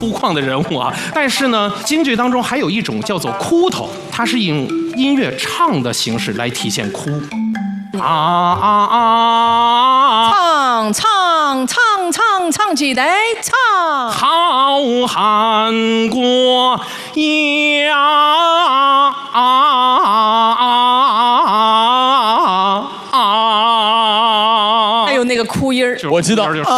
粗犷的人物啊。但是呢，京剧当中还有一种叫做哭头，它是用音乐唱的形式来体现哭。 唱起来，唱！ 好汉过呀！ 还有那个哭音儿， 我知道。